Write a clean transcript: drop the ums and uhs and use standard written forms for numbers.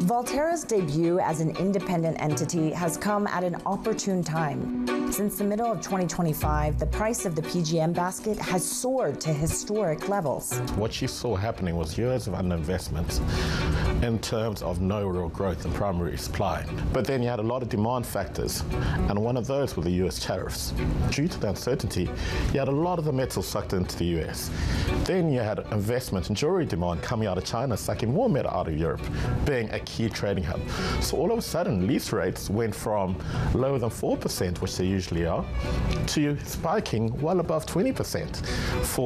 Valterra's debut as an independent entity has come at an opportune time. Since the middle of 2025, the price of the PGM basket has soared to historic levels. What you saw happening was years of underinvestment in terms of no real growth in primary supply. But then you had a lot of demand factors, and one of those were the US tariffs. Due to the uncertainty, you had a lot of the metal sucked into the US. Then you had investment in jewelry demand coming out of China, sucking more metal out of Europe, being a key trading hub. So all of a sudden, lease rates went from lower than 4%, which they usually are, to spiking well above 20% for